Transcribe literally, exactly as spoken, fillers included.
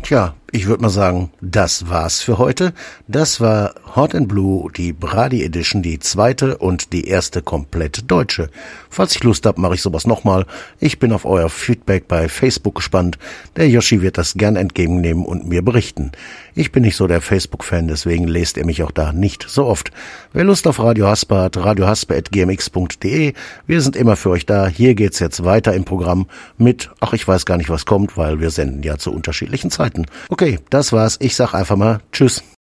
Tja, ich würde mal sagen, das war's für heute. Das war Hot and Blue, die Brady Edition, die zweite und die erste komplett deutsche. Falls ich Lust hab, mache ich sowas nochmal. Ich bin auf euer Feedback bei Facebook gespannt. Der Yoshi wird das gern entgegennehmen und mir berichten. Ich bin nicht so der Facebook-Fan, deswegen lest ihr mich auch da nicht so oft. Wer Lust auf Radio Haspe hat, radiohaspe at g m x punkt d e. Wir sind immer für euch da. Hier geht's jetzt weiter im Programm mit, ach, ich weiß gar nicht, was kommt, weil wir senden ja zu unterschiedlichen Zeiten. Okay, das war's. Ich sag einfach mal Tschüss.